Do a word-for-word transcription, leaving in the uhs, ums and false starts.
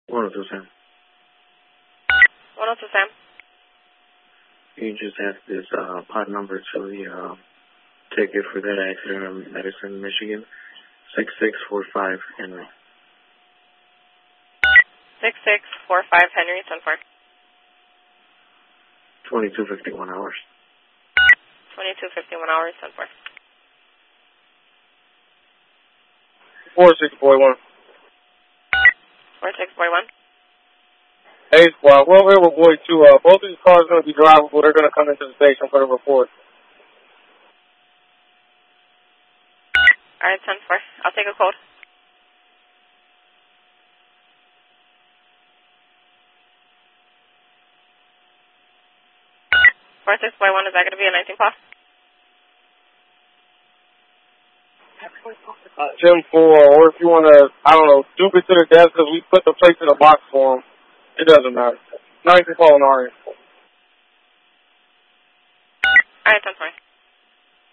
one oh two Sam. one oh two Sam. You just asked this uh, pod number to the uh, ticket for that accident in Madison, Michigan. six six four five Henry. six six four five Henry, ten four. twenty-two fifty-one hours. twenty-two fifty-one hours, ten four. four six four one. four six four one. Hey, squad. Well, we were boy two. Uh, both of these cars are going to be drivable. They're going to come into the station for the report. All right, ten four. I'll take a code. four six four one, is that going to be a nineteen paw? Uh, ten four, or if you want to, I don't know, dupe it to the desk because we put the plates in the box for them. It doesn't matter. nineteen paw on our end. All right, ten four.